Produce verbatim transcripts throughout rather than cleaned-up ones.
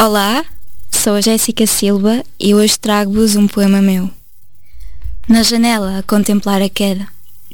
Olá, sou a Jéssica Silva e hoje trago-vos um poema meu. Na janela a contemplar a queda.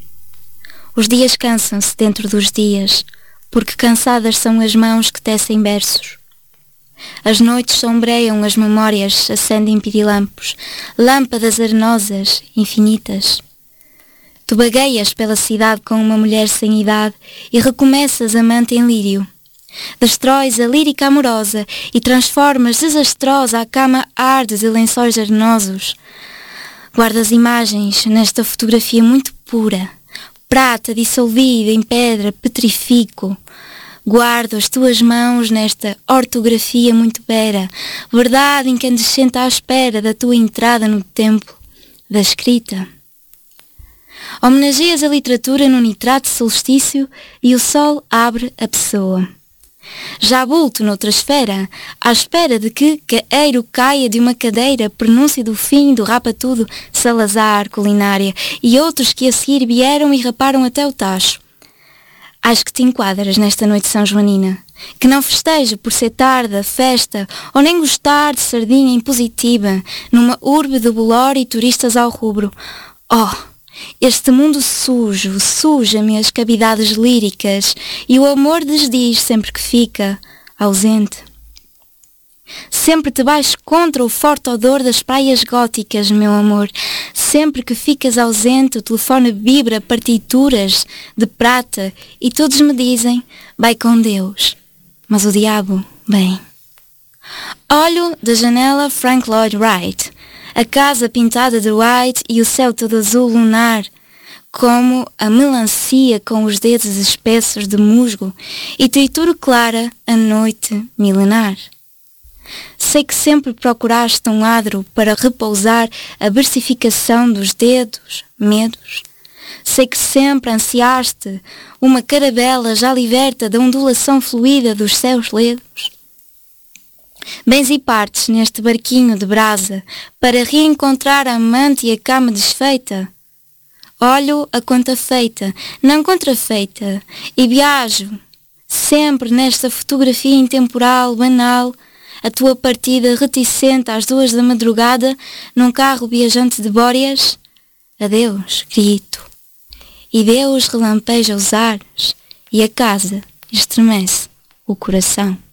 Os dias cansam-se dentro dos dias, porque cansadas são as mãos que tecem versos. As noites sombreiam as memórias, acendem pirilampos, lâmpadas arenosas, infinitas. Tu vagueias pela cidade com uma mulher sem idade e recomeças amante em lírio. Destróis a lírica amorosa e transformas desastrosa a cama arde de lençóis arenosos. Guardas imagens nesta fotografia muito pura, prata dissolvida em pedra, petrifico. Guardo as tuas mãos nesta ortografia muito vera, verdade incandescente à espera da tua entrada no templo da escrita. Homenageias a literatura no nitrato solstício e o sol abre a pessoa. Já bulto noutra esfera, à espera de que caeiro caia de uma cadeira, prenúncio do fim do rapa-tudo, Salazar, culinária, e outros que a seguir vieram e raparam até o tacho. Acho que te enquadras nesta noite são-joanina, que não festejo por ser tarde a festa, ou nem gostar de sardinha impositiva, numa urbe de bolor e turistas ao rubro. Oh! Este mundo sujo, suja-me as cavidades líricas e o amor desdiz sempre que fica ausente. Sempre te vais contra o forte odor das praias góticas, meu amor. Sempre que ficas ausente o telefone vibra partituras de prata e todos me dizem, vai com Deus, mas o diabo, bem. Olho da janela Frank Lloyd Wright, a casa pintada de white e o céu todo azul lunar, como a melancia com os dedos espessos de musgo, e trituro clara a noite milenar. Sei que sempre procuraste um adro para repousar a versificação dos dedos, medos. Sei que sempre ansiaste uma caravela já liberta da ondulação fluida dos céus ledos. Bens e partes neste barquinho de brasa para reencontrar a amante e a cama desfeita. Olho a conta feita, não contrafeita, e viajo sempre nesta fotografia intemporal, banal, a tua partida reticente às duas da madrugada num carro viajante de bóreas. Adeus, grito, e Deus relampeja os ares e a casa estremece o coração.